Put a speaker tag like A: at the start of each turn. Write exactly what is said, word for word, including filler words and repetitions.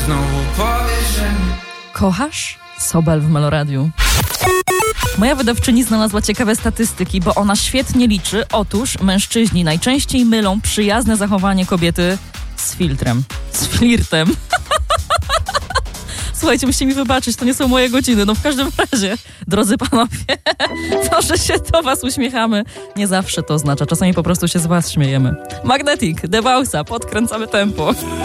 A: Znowu powiesz, że mnie
B: Kochasz? Sobel w Meloradiu. Moja wydawczyni znalazła ciekawe statystyki, bo ona świetnie liczy. Otóż mężczyźni najczęściej mylą przyjazne zachowanie kobiety z filtrem. Z flirtem. Słuchajcie, musicie mi wybaczyć, to nie są moje godziny. No w każdym razie, drodzy panowie, to, że się do was uśmiechamy, nie zawsze to oznacza. Czasami po prostu się z was śmiejemy. Magnetic, Debausa, podkręcamy tempo.